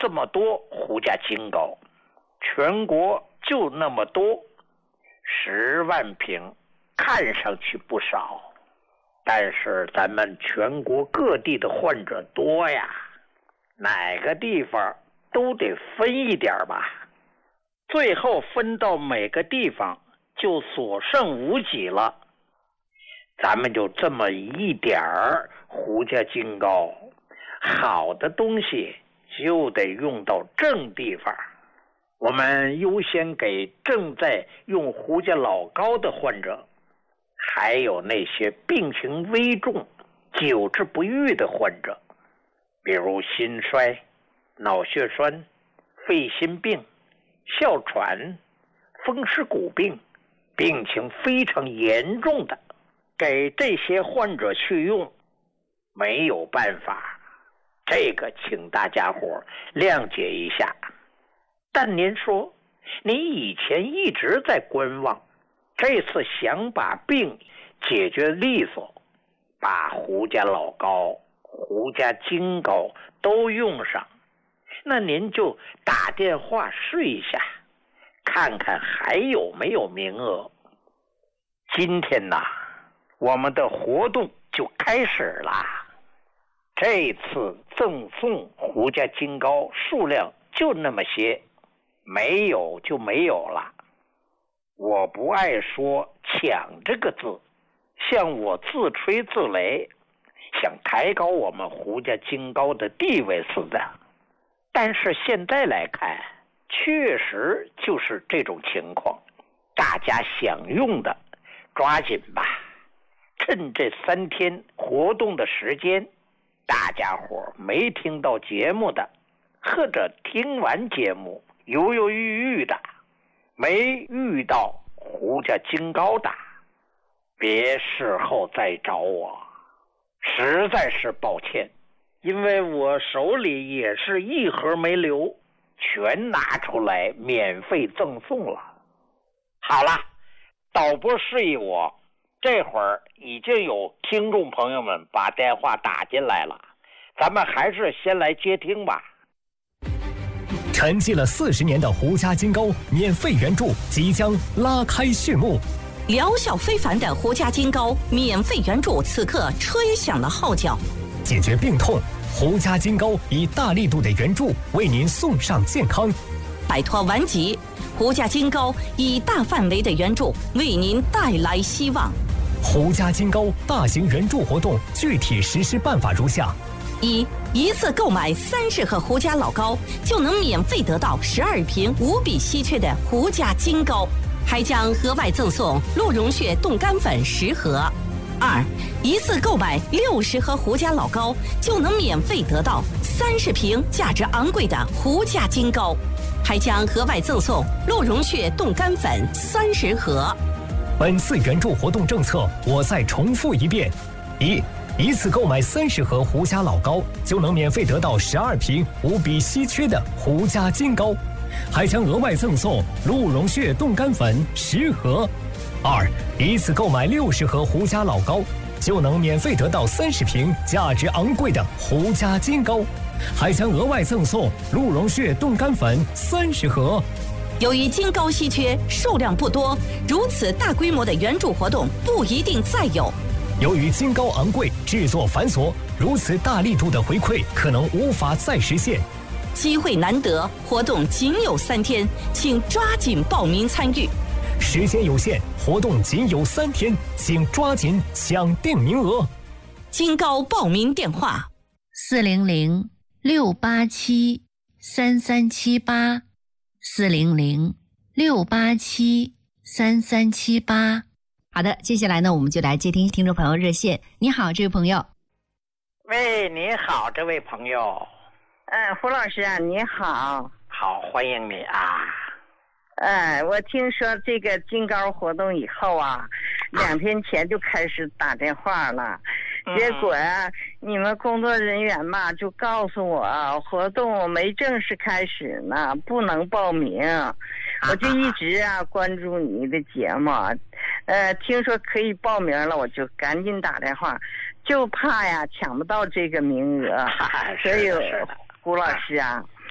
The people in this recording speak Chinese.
这么多胡家金糕，全国就那么多，10万瓶，看上去不少，但是咱们全国各地的患者多呀，哪个地方都得分一点吧，最后分到每个地方就所剩无几了。咱们就这么一点儿胡家金糕，好的东西就得用到正地方。我们优先给正在用胡家老膏的患者，还有那些病情危重、久治不愈的患者，比如心衰、脑血栓、肺心病、哮喘、风湿骨病，病情非常严重的，给这些患者去用，没有办法，这个请大家伙谅解一下。但您说，你以前一直在观望，这次想把病解决利索，把胡家老膏、胡家金膏都用上，那您就打电话试一下，看看还有没有名额。今天呐，我们的活动就开始了。这次赠送胡家金膏数量就那么些，没有就没有了。我不爱说抢这个字，像我自吹自擂，想抬高我们胡家金膏的地位似的。但是现在来看，确实就是这种情况，大家想用的抓紧吧，趁这3天活动的时间，大家伙没听到节目的，或者听完节目犹犹豫豫的，没遇到胡家金膏的，别事后再找我，实在是抱歉，因为我手里也是一盒没留，全拿出来免费赠送了。好了，导播示意我，这会儿已经有听众朋友们把电话打进来了，咱们还是先来接听吧。 沉寂了40年的胡家金膏免费援助即将拉开序幕， 疗效非凡的胡家金膏免费援助此刻吹响了号角。 解决病痛，胡家金膏以大力度的援助为您送上健康。 摆脱顽疾，胡家金膏以大范围的援助为您带来希望。 胡家金膏大型援助活动具体实施办法如下： 一次购买30盒胡家老膏，就能免费得到12瓶无比稀缺的胡家金膏，还将额外赠送鹿茸血冻干粉10盒。一次购买60盒胡家老膏，就能免费得到30瓶价值昂贵的胡家金膏，还将额外赠送鹿茸血冻干粉30盒。 本次援助活动政策我再重复一遍：一次购买30盒胡家老膏，就能免费得到12瓶无比稀缺的胡家金膏，还将额外赠送鹿茸血冻干粉10盒。一次购买60盒胡家老膏，就能免费得到30瓶价值昂贵的胡家金膏，还将额外赠送鹿茸血冻干粉30盒。 由于金膏稀缺，数量不多，如此大规模的援助活动不一定再有。 由于金膏昂贵，制作繁琐，如此大力度的回馈可能无法再实现。 机会难得，活动仅有3天，请抓紧报名参与。 时间有限，活动仅有3天，请抓紧抢定名额。 金膏报名电话 ：400-687-3378，400-687-3378。好的，接下来呢，我们就来接听听众朋友热线。你好，这位朋友。 喂，你好，这位朋友。 胡老师啊，你好。 好，欢迎你啊。 我听说这个金膏活动以后啊，2天前就开始打电话了，结果你们工作人员嘛就告诉我，活动没正式开始呢，不能报名。我就一直关注你的节目，听说可以报名了，我就赶紧打电话，就怕抢不到这个名额。所以胡老师